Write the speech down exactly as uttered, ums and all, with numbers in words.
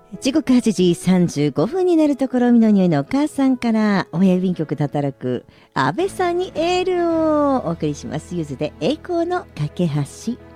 時刻はちじさんじゅうごふんになるところ、みのにおいのお母さんから親郵便局で働く安倍さんにエールをお送りします。ゆずで栄光の架け橋。